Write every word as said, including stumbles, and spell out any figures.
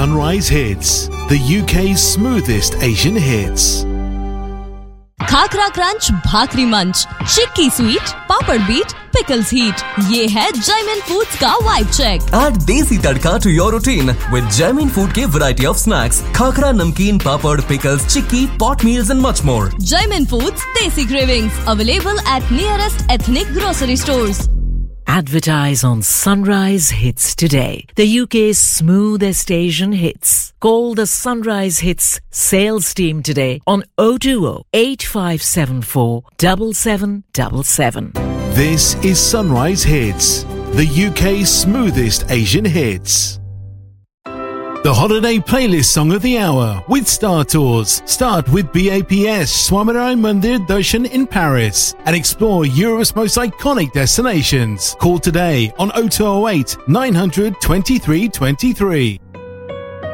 Sunrise Hits, the U K's smoothest Asian hits. Khakhra crunch, भाकरी मंच, चिक्की sweet, पापड़ beat, pickles heat. ये है Jaymin foods का vibe check. Add desi tadka to your routine with Jaimin Food के variety of snacks, khakra, namkeen, papad, pickles, chikki, pot meals and much more. Jaimin Foods Desi Cravings, available at nearest ethnic grocery stores. Advertise on Sunrise Hits today, the U K's smoothest Asian hits. Call the Sunrise Hits sales team today on oh two oh, eight five seven four, seven seven seven seven. This is Sunrise Hits, the U K's smoothest Asian hits. The holiday playlist song of the hour with Star Tours. Start with B A P S Swaminarayan Mandir Darshan in Paris and explore Europe's most iconic destinations. Call today on oh two oh eight, nine hundred, twenty-three twenty-three.